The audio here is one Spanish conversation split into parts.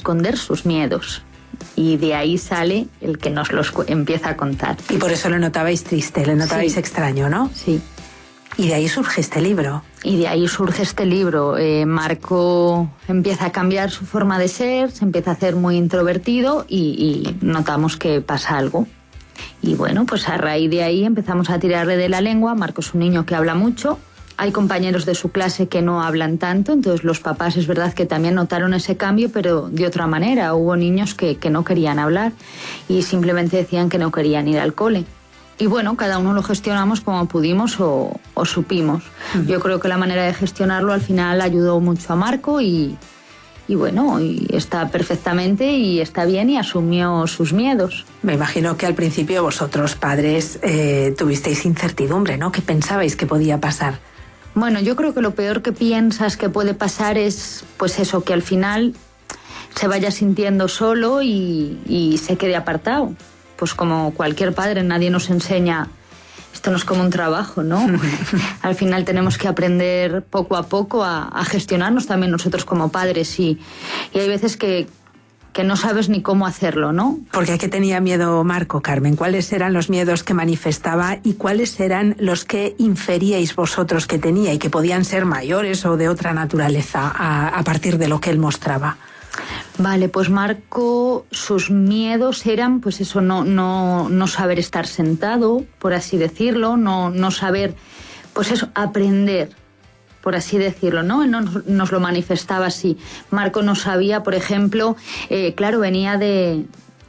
esconder sus miedos. Y de ahí sale el que nos los empieza a contar. Y por eso lo notabais triste, le notabais extraño, ¿no? Sí. Y de ahí surge este libro. Y de ahí surge este libro. Marco empieza a cambiar su forma de ser, se empieza a hacer muy introvertido y notamos que pasa algo. Y bueno, pues a raíz de ahí empezamos a tirarle de la lengua. Marco es un niño que habla mucho. Hay compañeros de su clase que no hablan tanto, entonces los papás es verdad que también notaron ese cambio, pero de otra manera. Hubo niños que no querían hablar y simplemente decían que no querían ir al cole. Y bueno, cada uno lo gestionamos como pudimos o supimos. Yo creo que la manera de gestionarlo al final ayudó mucho a Marco y bueno, y está perfectamente y está bien y asumió sus miedos. Me imagino que al principio vosotros, padres, tuvisteis incertidumbre, ¿no? ¿Qué pensabais que podía pasar? Bueno, yo creo que lo peor que piensas que puede pasar es, pues eso, que al final se vaya sintiendo solo y se quede apartado. Pues como cualquier padre, nadie nos enseña, esto no es como un trabajo, ¿no? Al final tenemos que aprender poco a poco a gestionarnos también nosotros como padres y hay veces que no sabes ni cómo hacerlo, ¿no? Porque ¿a qué tenía miedo Marco, Carmen? ¿Cuáles eran los miedos que manifestaba y cuáles eran los que inferíais vosotros que tenía y que podían ser mayores o de otra naturaleza a partir de lo que él mostraba? Vale, pues Marco, sus miedos eran, pues eso, no saber estar sentado, por así decirlo, no saber, pues eso, aprender, por así decirlo, ¿no? Él nos lo manifestaba así. Marco no sabía, por ejemplo, claro, venía de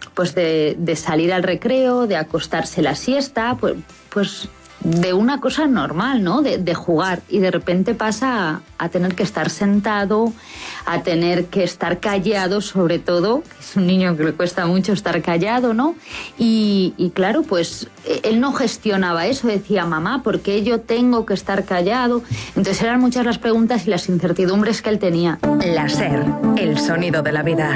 salir al recreo, de acostarse la siesta, pues de una cosa normal, ¿no? De jugar, y de repente pasa a tener que estar sentado, a tener que estar callado, sobre todo, que es un niño que le cuesta mucho estar callado, ¿no? Y claro, pues él no gestionaba eso, decía, mamá, ¿por qué yo tengo que estar callado? Entonces eran muchas las preguntas y las incertidumbres que él tenía. La SER, el sonido de la vida.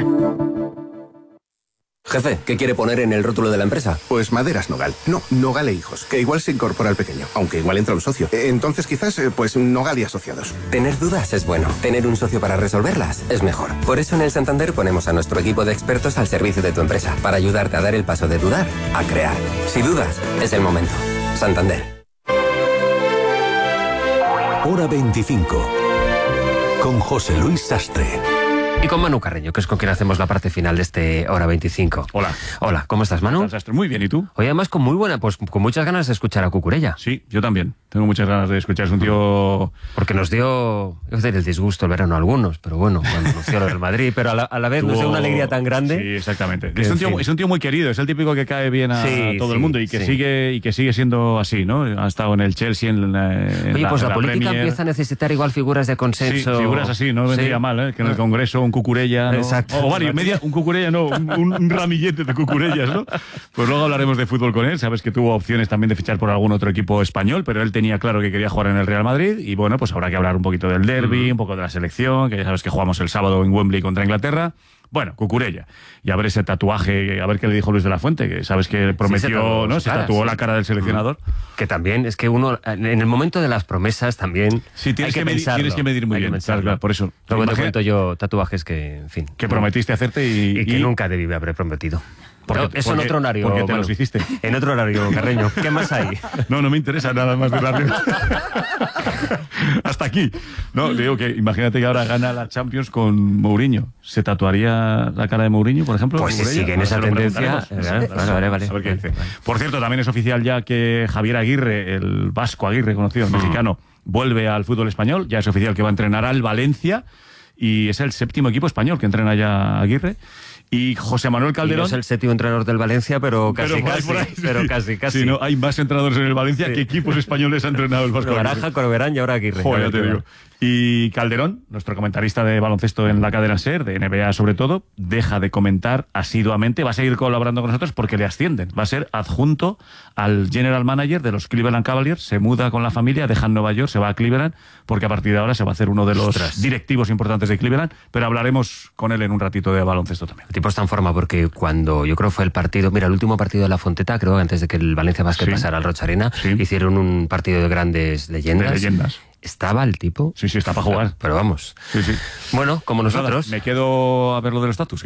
Jefe, ¿qué quiere poner en el rótulo de la empresa? Pues Maderas Nogal. No, Nogal e Hijos, que igual se incorpora el pequeño, aunque igual entra un socio. Entonces quizás, pues Nogal y Asociados. Tener dudas es bueno. Tener un socio para resolverlas es mejor. Por eso en el Santander ponemos a nuestro equipo de expertos al servicio de tu empresa, para ayudarte a dar el paso de dudar a crear. Si dudas, es el momento. Santander. Hora 25. Con José Luis Sastre. Y con Manu Carreño, que es con quien hacemos la parte final de este Hora 25. Hola. Hola, ¿cómo estás, Manu? Muy bien, ¿y tú? Hoy además con muchas ganas de escuchar a Cucurella. Sí, yo también. Tengo muchas ganas de escuchar. Es un tío... Porque nos dio el disgusto el verano a algunos, pero bueno, cuando anunció lo del Madrid, pero a la vez nos dio una alegría tan grande. Sí, exactamente. Es un tío muy querido, es el típico que cae bien a todo el mundo y que sigue siendo así, ¿no? Ha estado en el Chelsea, Oye, pues la política Premier. Empieza a necesitar igual figuras de consenso. Sí, figuras así, no vendría mal, ¿eh? Que en el Congreso un Cucurella, ¿no? Exacto. O varios, un Cucurella, no, un ramillete de Cucurellas, ¿no? Pues luego hablaremos de fútbol con él. Sabes que tuvo opciones también de fichar por algún otro equipo español, pero él tenía claro que quería jugar en el Real Madrid y bueno, pues habrá que hablar un poquito del derbi, un poco de la selección, que ya sabes que jugamos el sábado en Wembley contra Inglaterra. Bueno, Cucurella. Y a ver ese tatuaje, a ver qué le dijo Luis de la Fuente, que sabes que prometió, ¿no? Se tatuó la cara del seleccionador. Que también es que uno, en el momento de las promesas también tienes que medir muy bien. Claro, por eso. Luego te cuento yo tatuajes que, en fin. Que prometiste hacerte y que nunca debí haber prometido. Eso en otro horario. Porque te los hiciste. En otro horario, Carreño. ¿Qué más hay? No me interesa nada más de horario. Hasta aquí. No, le digo que imagínate que ahora gana la Champions con Mourinho. ¿Se tatuaría la cara de Mourinho, por ejemplo? Pues si sigue en esa tendencia. Vale. A ver qué dice. Por cierto, también es oficial ya que Javier Aguirre, el vasco Aguirre, conocido mexicano, vuelve al fútbol español. Ya es oficial que va a entrenar al Valencia y es el 7º equipo español que entrena ya Aguirre. Y José Manuel Calderón... Y no es el 7º entrenador del Valencia, pero casi. Sí, no, hay más entrenadores en el Valencia que equipos españoles ha entrenado el Vasco. Baraja, Corberán y ahora Aguirre. Joder, ya te digo. Y Calderón, nuestro comentarista de baloncesto en la cadena SER, de NBA sobre todo, deja de comentar asiduamente, va a seguir colaborando con nosotros porque le ascienden. Va a ser adjunto al general manager de los Cleveland Cavaliers, se muda con la familia, deja en Nueva York, se va a Cleveland, porque a partir de ahora se va a hacer uno de los directivos importantes de Cleveland, pero hablaremos con él en un ratito de baloncesto también. El tipo está en forma porque cuando yo creo fue el último partido de la Fonteta, creo que antes de que el Valencia Basket pasara al Rocha Arena, hicieron un partido de grandes leyendas. De leyendas. ¿Estaba el tipo? Sí, está para jugar. Pero vamos. Sí. Bueno, como nosotros. Nada, me quedo a ver lo del estatus.